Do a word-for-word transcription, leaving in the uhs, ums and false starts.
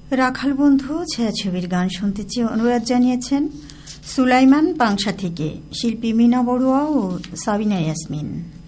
রাখাল বন্ধু ছায়াছবির গান শুনতে চেয়ে অনুরোধ জানিয়েছেন সুলাইমান পাংশা থেকে শিল্পী মিনা বড়ুয়া ও সাবিনা ইয়াসমিন।